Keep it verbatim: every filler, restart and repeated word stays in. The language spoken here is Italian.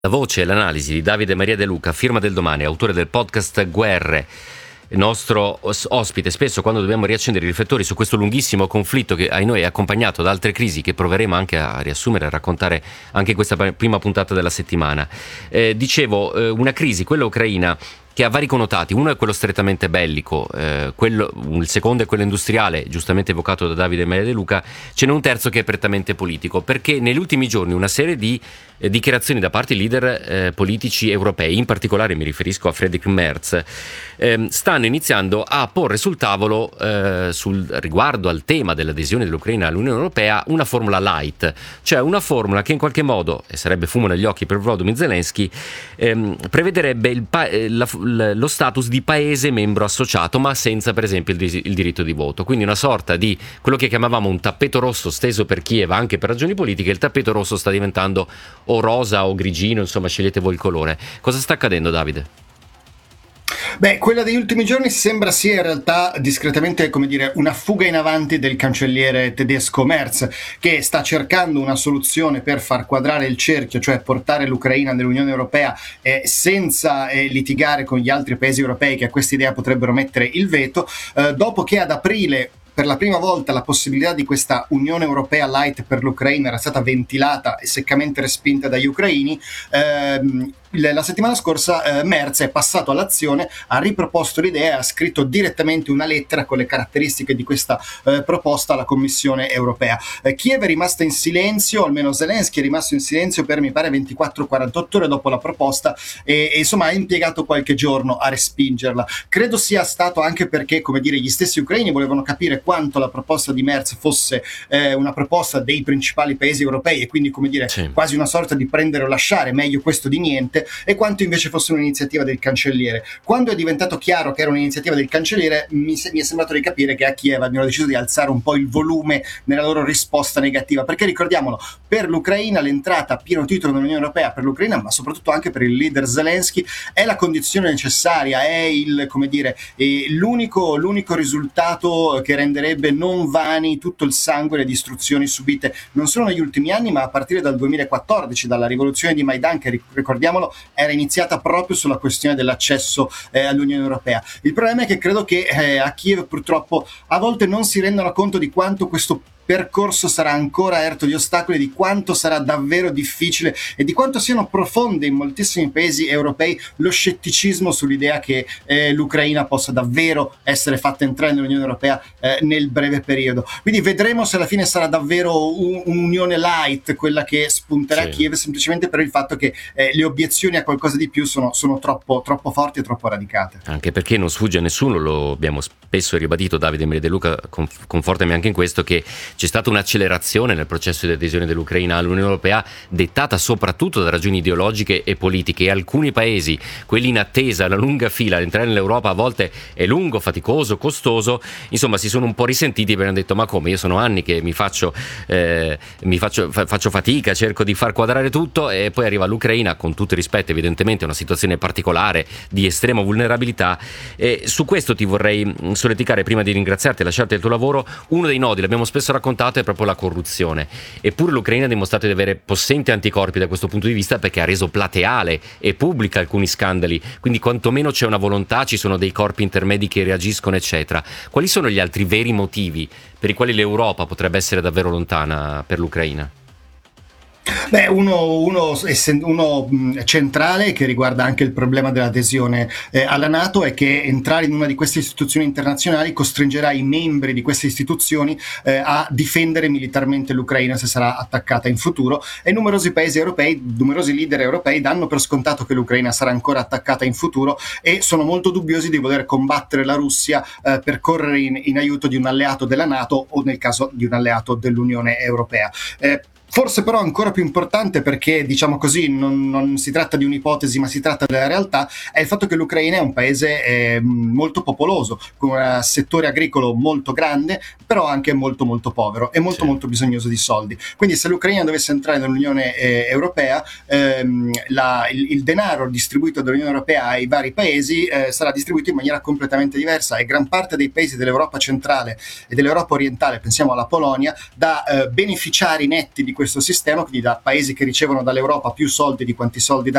La voce e l'analisi di Davide Maria De Luca, firma del Domani, autore del podcast Guerre, nostro ospite spesso quando dobbiamo riaccendere i riflettori su questo lunghissimo conflitto che ai noi è accompagnato da altre crisi che proveremo anche a riassumere e a raccontare anche in questa prima puntata della settimana. Eh, dicevo, eh, una crisi, quella ucraina, che ha vari connotati. Uno è quello strettamente bellico, eh, quello, il secondo è quello industriale, giustamente evocato da Davide Maria De Luca. Ce n'è un terzo che è prettamente politico, perché negli ultimi giorni una serie di eh, dichiarazioni da parte di leader eh, politici europei, in particolare mi riferisco a Friedrich Merz, eh, stanno iniziando a porre sul tavolo, eh, sul riguardo al tema dell'adesione dell'Ucraina all'Unione Europea, una formula light, cioè una formula che in qualche modo, e sarebbe fumo negli occhi per Volodymyr Zelensky, ehm, prevederebbe il pa- la lo status di paese membro associato, ma senza per esempio il, dis- il diritto di voto, quindi una sorta di quello che chiamavamo un tappeto rosso steso per Kiev anche per ragioni politiche. Il tappeto rosso sta diventando o rosa o grigino, insomma scegliete voi il colore. Cosa sta accadendo, Davide? Beh, quella degli ultimi giorni sembra sia in realtà discretamente, come dire, una fuga in avanti del cancelliere tedesco Merz, che sta cercando una soluzione per far quadrare il cerchio, cioè portare l'Ucraina nell'Unione Europea eh, senza eh, litigare con gli altri paesi europei che a questa idea potrebbero mettere il veto, eh, dopo che ad aprile per la prima volta la possibilità di questa Unione Europea light per l'Ucraina era stata ventilata e seccamente respinta dagli ucraini. ehm, La settimana scorsa eh, Merz è passato all'azione, ha riproposto l'idea e ha scritto direttamente una lettera con le caratteristiche di questa eh, proposta alla Commissione Europea. Eh, Kiev è rimasta in silenzio, almeno Zelensky è rimasto in silenzio per mi pare ventiquattro quarantotto ore dopo la proposta e, e insomma ha impiegato qualche giorno a respingerla. Credo sia stato anche perché, come dire, gli stessi ucraini volevano capire quanto la proposta di Merz fosse eh, una proposta dei principali paesi europei e quindi, come dire, sì, quasi una sorta di prendere o lasciare, meglio questo di niente, e quanto invece fosse un'iniziativa del cancelliere. Quando è diventato chiaro che era un'iniziativa del cancelliere, mi, mi è sembrato di capire che a Kiev abbiano deciso di alzare un po' il volume nella loro risposta negativa, perché ricordiamolo, per l'Ucraina l'entrata a pieno titolo nell'Unione Europea, per l'Ucraina ma soprattutto anche per il leader Zelensky, è la condizione necessaria, è il, come dire, è l'unico, l'unico risultato che renderebbe non vani tutto il sangue e le distruzioni subite non solo negli ultimi anni ma a partire dal duemilaquattordici, dalla rivoluzione di Maidan, che ricordiamolo era iniziata proprio sulla questione dell'accesso eh, all'Unione Europea. Il problema è che credo che eh, a Kiev purtroppo a volte non si rendano conto di quanto questo percorso sarà ancora erto di ostacoli, di quanto sarà davvero difficile e di quanto siano profonde in moltissimi paesi europei lo scetticismo sull'idea che eh, l'Ucraina possa davvero essere fatta entrare nell'Unione Europea eh, nel breve periodo. Quindi vedremo se alla fine sarà davvero un, un'unione light quella che spunterà, sì, Kiev, semplicemente per il fatto che eh, le obiezioni a qualcosa di più sono, sono troppo, troppo forti e troppo radicate. Anche perché non sfugge a nessuno, lo abbiamo spesso ribadito, Davide Maria De Luca conf- confortami anche in questo, che c'è stata un'accelerazione nel processo di adesione dell'Ucraina all'Unione Europea dettata soprattutto da ragioni ideologiche e politiche, e alcuni paesi, quelli in attesa, la lunga fila ad entrare nell'Europa a volte è lungo, faticoso, costoso, insomma si sono un po' risentiti perché hanno detto: ma come, io sono anni che mi faccio eh, mi faccio, fa, faccio fatica, cerco di far quadrare tutto, e poi arriva l'Ucraina, con tutto il rispetto evidentemente è una situazione particolare di estrema vulnerabilità. E su questo ti vorrei solleticare, prima di ringraziarti e lasciarti il tuo lavoro. Uno dei nodi, l'abbiamo spesso raccontato, è proprio la corruzione, eppure l'Ucraina ha dimostrato di avere possenti anticorpi da questo punto di vista, perché ha reso plateale e pubblica alcuni scandali, quindi quantomeno c'è una volontà, ci sono dei corpi intermedi che reagiscono, eccetera. Quali sono gli altri veri motivi per i quali l'Europa potrebbe essere davvero lontana per l'Ucraina? Beh, uno, uno, uno mh, centrale, che riguarda anche il problema dell'adesione eh, alla NATO, è che entrare in una di queste istituzioni internazionali costringerà i membri di queste istituzioni eh, a difendere militarmente l'Ucraina se sarà attaccata in futuro, e numerosi paesi europei, numerosi leader europei danno per scontato che l'Ucraina sarà ancora attaccata in futuro e sono molto dubbiosi di voler combattere la Russia eh, per correre in, in aiuto di un alleato della NATO o nel caso di un alleato dell'Unione Europea. Eh, Forse però ancora più importante, perché diciamo così non, non si tratta di un'ipotesi ma si tratta della realtà, è il fatto che l'Ucraina è un paese eh, molto popoloso, con un settore agricolo molto grande, però anche molto molto povero e molto sì. molto bisognoso di soldi. Quindi se l'Ucraina dovesse entrare nell'Unione eh, Europea, ehm, la, il, il denaro distribuito dall'Unione Europea ai vari paesi eh, sarà distribuito in maniera completamente diversa, e gran parte dei paesi dell'Europa centrale e dell'Europa orientale, pensiamo alla Polonia, da eh, beneficiari netti di questo sistema, quindi da paesi che ricevono dall'Europa più soldi di quanti soldi